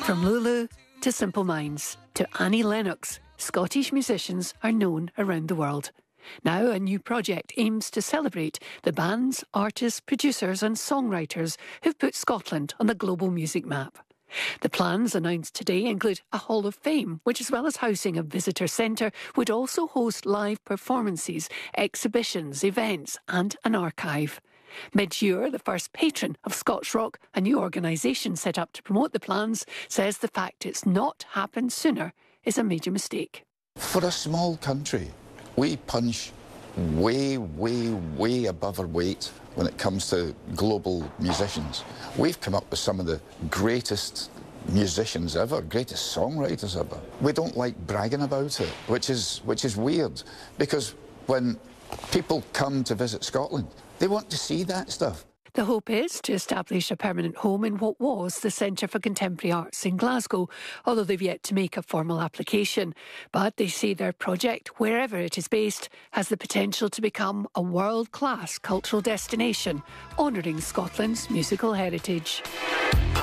From Lulu to Simple Minds to Annie Lennox, Scottish musicians are known around the world. Now a new project aims to celebrate the bands, artists, producers and songwriters who've put Scotland on the global music map. The plans announced today include a Hall of Fame, which, as well as housing a visitor centre, would also host live performances, exhibitions, events and an archive. Mid-year, the first patron of Scots Rock, a new organisation set up to promote the plans, says the fact it's not happened sooner is a major mistake. For a small country, we punch way above our weight when it comes to global musicians. We've come up with some of the greatest musicians ever, greatest songwriters ever. We don't like bragging about it, which is weird, because when people come to visit Scotland, they want to see that stuff. The hope is to establish a permanent home in what was the Centre for Contemporary Arts in Glasgow, although they've yet to make a formal application. But they say their project, wherever it is based, has the potential to become a world-class cultural destination, honouring Scotland's musical heritage.